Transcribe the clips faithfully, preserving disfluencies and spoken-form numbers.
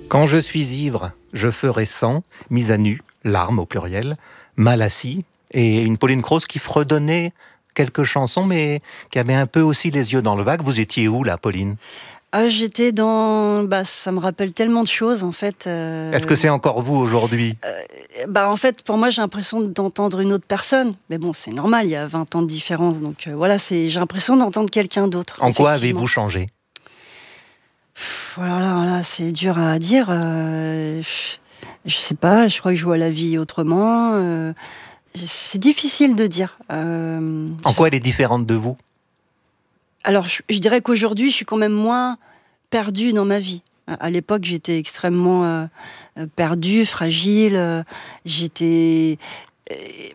Quand je suis ivre, je ferai sang, mise à nu, larmes au pluriel, mal assis, et une Pauline Croze qui fredonnait quelques chansons, mais qui avait un peu aussi les yeux dans le vague. Vous étiez où, là, Pauline ? Ah, j'étais dans... Bah, ça me rappelle tellement de choses, en fait. Euh... Est-ce que c'est encore vous, aujourd'hui ? euh, bah, En fait, pour moi, j'ai l'impression d'entendre une autre personne. Mais bon, c'est normal, il y a vingt ans de différence. Donc euh, voilà, c'est... j'ai l'impression d'entendre quelqu'un d'autre. En quoi avez-vous changé ? Pff, alors là, là, c'est dur à dire. Euh... Je sais pas, je crois que je vois la vie autrement. Euh... C'est difficile de dire. Euh... En quoi elle est différente de vous ? Alors, je, je dirais qu'aujourd'hui, je suis quand même moins perdue dans ma vie. À l'époque, j'étais extrêmement euh, perdue, fragile. Euh, j'étais, euh,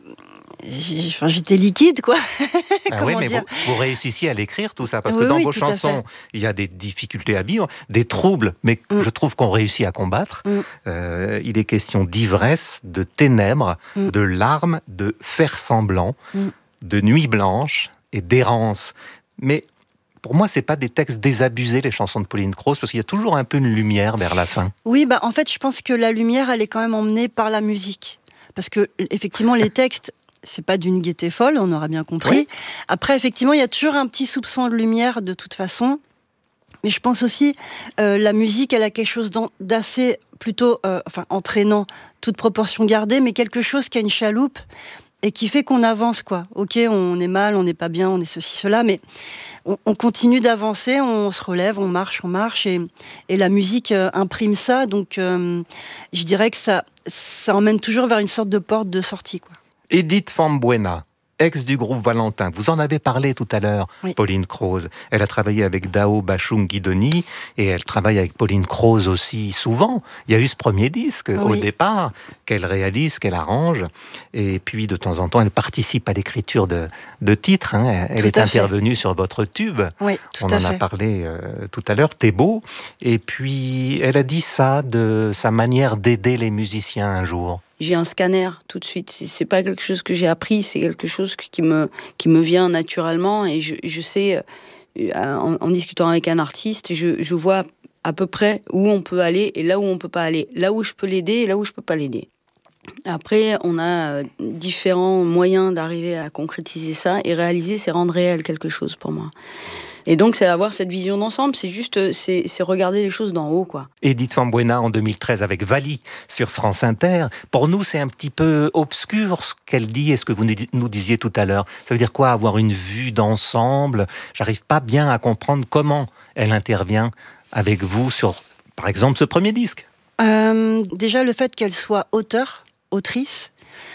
j'ai, enfin, j'étais liquide, quoi. Ah oui, mais vous, vous réussissiez à l'écrire tout ça, parce oui, que dans oui, vos chansons, il y a des difficultés à vivre, des troubles, mais mm. je trouve qu'on réussit à combattre. Mm. Euh, il est question d'ivresse, de ténèbres, mm. de larmes, de faire semblant, mm. de nuit blanche et d'errance. Mais pour moi, c'est pas des textes désabusés, les chansons de Pauline Croze, parce qu'il y a toujours un peu une lumière vers la fin. Oui, bah en fait, je pense que la lumière, elle est quand même emmenée par la musique, parce que effectivement, les textes, c'est pas d'une gaieté folle, on aura bien compris. Oui. Après, effectivement, il y a toujours un petit soupçon de lumière, de toute façon. Mais je pense aussi, euh, la musique, elle a quelque chose d'assez plutôt, euh, enfin, entraînant, toute proportion gardée, mais quelque chose qui a une chaloupe et qui fait qu'on avance, quoi. Ok, on est mal, on n'est pas bien, on est ceci, cela, mais on, on continue d'avancer, on se relève, on marche, on marche, et, et la musique euh, imprime ça, donc euh, je dirais que ça, ça emmène toujours vers une sorte de porte de sortie, quoi. Edith Fambuena, ex du groupe Valentin, vous en avez parlé tout à l'heure, oui. Pauline Croze. Elle a travaillé avec Dao Bachung Guidoni et elle travaille avec Pauline Croze aussi souvent. Il y a eu ce premier disque oui. au départ qu'elle réalise, qu'elle arrange, et puis de temps en temps elle participe à l'écriture de, de titres. Hein. Elle tout est intervenue fait. Sur votre tube. Oui, tout On à en fait. a parlé euh, tout à l'heure. T'es beau. Et puis elle a dit ça de sa manière d'aider les musiciens un jour. J'ai un scanner tout de suite. C'est pas quelque chose que j'ai appris, c'est quelque chose qui me, qui me vient naturellement. Et je, je sais, en, en discutant avec un artiste, je, je vois à peu près où on peut aller et là où on peut pas aller. Là où je peux l'aider et là où je peux pas l'aider. Après, on a différents moyens d'arriver à concrétiser ça. Et réaliser, c'est rendre réel quelque chose pour moi. Et donc, c'est avoir cette vision d'ensemble, c'est juste, c'est, c'est regarder les choses d'en haut, quoi. Edith Fambuena en deux mille treize avec Vali sur France Inter. Pour nous, c'est un petit peu obscur ce qu'elle dit et ce que vous nous disiez tout à l'heure. Ça veut dire quoi, avoir une vue d'ensemble ? J'arrive pas bien à comprendre comment elle intervient avec vous sur, par exemple, ce premier disque. Euh, déjà, le fait qu'elle soit auteure, autrice,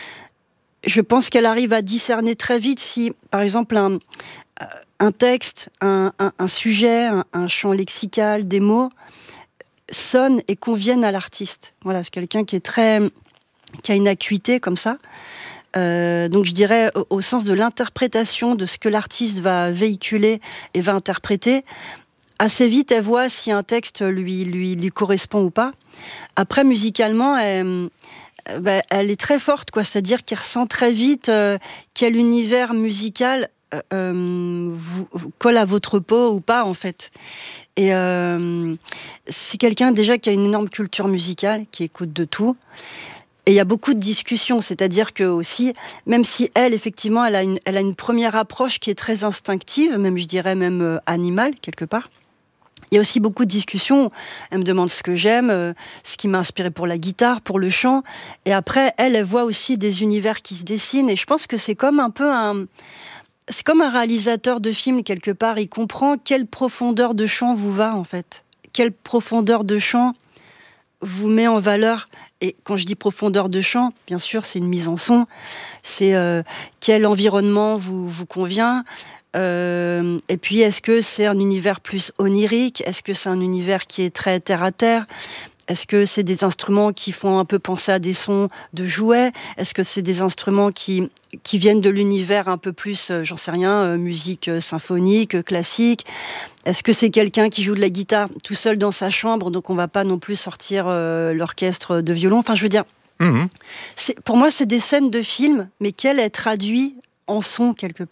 je pense qu'elle arrive à discerner très vite si, par exemple, un... un texte, un, un, un sujet, un, un champ lexical, des mots sonnent et conviennent à l'artiste. Voilà, c'est quelqu'un qui est très, qui a une acuité comme ça. Euh, donc je dirais au, au sens de l'interprétation de ce que l'artiste va véhiculer et va interpréter. Assez vite, elle voit si un texte lui lui lui correspond ou pas. Après, musicalement, elle, ben, elle est très forte, quoi. C'est-à-dire qu'elle ressent très vite euh, quel univers musical Euh, vous, vous colle à votre peau ou pas, en fait. Et euh, c'est quelqu'un déjà qui a une énorme culture musicale, qui écoute de tout. Et il y a beaucoup de discussions, c'est-à-dire que aussi, même si elle, effectivement, elle a une, elle a une première approche qui est très instinctive, même je dirais même euh, animale quelque part. Il y a aussi beaucoup de discussions. Elle me demande ce que j'aime, euh, ce qui m'a inspiré pour la guitare, pour le chant. Et après, elle, elle voit aussi des univers qui se dessinent. Et je pense que c'est comme un peu un C'est comme un réalisateur de film, quelque part. Il comprend quelle profondeur de champ vous va, en fait. Quelle profondeur de champ vous met en valeur. Et quand je dis profondeur de champ, bien sûr, c'est une mise en son. C'est euh, quel environnement vous, vous convient. Euh, et puis, est-ce que c'est un univers plus onirique ? Est-ce que c'est un univers qui est très terre-à-terre ? Est-ce que c'est des instruments qui font un peu penser à des sons de jouets ? Est-ce que c'est des instruments qui, qui viennent de l'univers un peu plus, euh, j'en sais rien, euh, musique euh, symphonique, euh, classique ? Est-ce que c'est quelqu'un qui joue de la guitare tout seul dans sa chambre, donc on va pas non plus sortir euh, l'orchestre de violon ? Enfin, je veux dire, mmh. c'est, pour moi, c'est des scènes de film, mais qu'elle est traduite en son quelque part.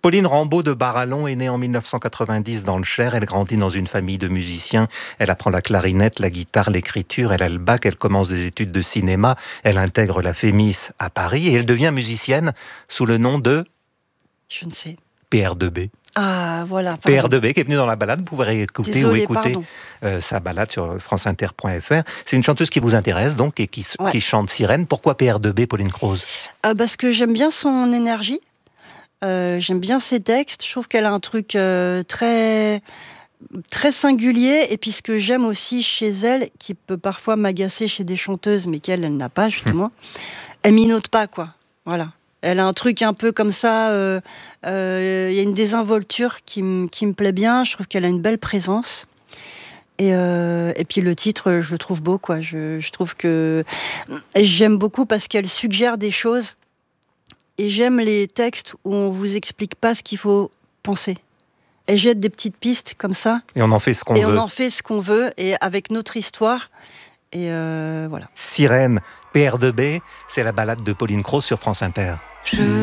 Pauline Rambaud de Barallon est née en mille neuf cent quatre-vingt-dix dans le Cher. Elle grandit dans une famille de musiciens. Elle apprend la clarinette, la guitare, l'écriture. Elle a le bac. Elle commence des études de cinéma. Elle intègre la Fémis à Paris et elle devient musicienne sous le nom de... Je ne sais. P R deux B. Ah, voilà. P R deux B qui est venue dans la balade. Vous pourrez écouter Désolée, ou écouter euh, sa balade sur franceinter point f r. C'est une chanteuse qui vous intéresse donc et qui, ouais. qui chante Sirène. Pourquoi P R deux B, Pauline Croze? euh, Parce que j'aime bien son énergie. Euh, j'aime bien ses textes. Je trouve qu'elle a un truc euh, très, très singulier. Et puis ce que j'aime aussi chez elle, qui peut parfois m'agacer chez des chanteuses, mais qu'elle, elle n'a pas justement, hum. elle minote pas, quoi. Voilà. Elle a un truc un peu comme ça. Il euh, euh, y a une désinvolture qui me qui me plaît bien. Je trouve qu'elle a une belle présence. Et, euh, et puis le titre, je le trouve beau, quoi. Je, je trouve que et j'aime beaucoup parce qu'elle suggère des choses. Et j'aime les textes où on vous explique pas ce qu'il faut penser. Elle jette des petites pistes comme ça. Et on en fait ce qu'on et veut. Et on en fait ce qu'on veut, et avec notre histoire. Et euh, voilà. Sirène, P R deux B, c'est la balade de Pauline Croze sur France Inter. Je